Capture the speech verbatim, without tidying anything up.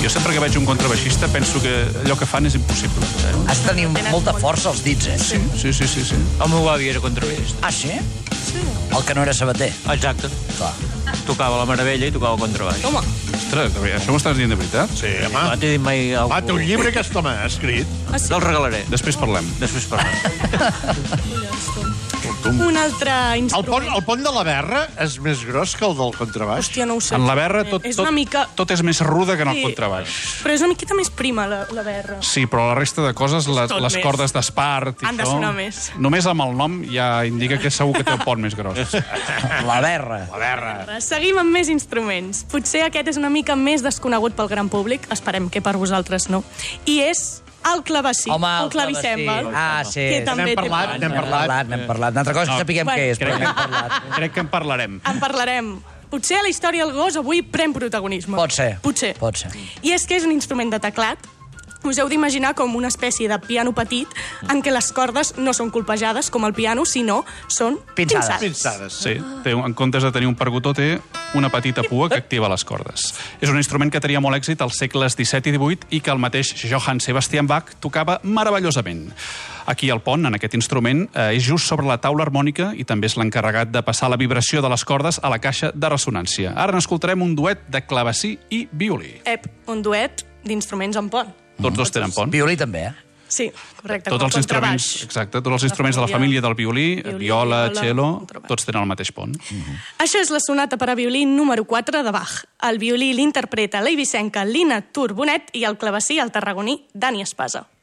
Jo sempre que veig un contrabaixista penso que allò que fan és impossible. Has de tenir molta força als dits, eh? Sí, sí, sí, sí. sí. El meu avi era contrabaixista. Ah, sí? El que no era sabater. Exacte. Clar. Tocava la meravella i tocava el contrabaix. Home, Ostres, això m'ho estàs dient de veritat? Sí, No home. t'he dit mai Va, alguna té un llibre aquest home, ha escrit. ah, sí. Te'l regalaré. Després parlem. Després parlem. Un altre El pont, instrument. el pont de la Verra és més gros que el del contrabaix. Hòstia, no ho sé. En la berra tot, És tot, una mica... tot és més ruda que en el Sí. contrabaix. Però és una miqueta més prima, la, la berra. Sí, però la resta de coses, les, Tot les més. cordes d'espart i Han de això... sonar més. Només amb el nom ja indica que segur que té el pont més gros. La berra. La Verra. Seguim amb més instruments. Potser aquest és una mica més desconegut pel gran públic, esperem que per vosaltres no. I és el clavecí, Home, el el clavicèmbal. clavecí. Ah, sí. Que també N'hem té parlat, pont. n'hem N'hem parlat, n'hem parlat. D'altra cosa que sapiguem Bueno, què és, però crec n'hem que- parlat. Crec que en parlarem. En parlarem. Potser a la història del gos avui pren protagonisme. Pot ser. Potser. Pot ser. I és que és un instrument de teclat. Us heu d'imaginar com una espècie de piano petit en què les cordes no són colpejades com el piano, sinó són Pinçades. pinçades. Pinçades. Sí, té, en comptes de tenir un percutó, té una petita pua que activa les cordes. És un instrument que tenia molt èxit als segles disset i divuit i que el mateix Johann Sebastian Bach tocava meravellosament. Aquí al pont, en aquest instrument, eh, és just sobre la taula harmònica i també és l'encarregat de passar la vibració de les cordes a la caixa de ressonància. Ara n'escoltarem un duet de clavecí i violí. Ep, un duet d'instruments en pont. Tots dos tenen pont. Violí també, eh? Sí, correcte. Tots com els el instruments, contrabaix. exacte, tots els instruments de la família del violí, Violí, viola, viola, cello, contrabaix. tots tenen el mateix pont. Això és la sonata per a violí número quatre de Bach. El violí l'interpreta l'eivissenca Lina Tur Bonet i el clavecí el tarragoní Dani Espasa.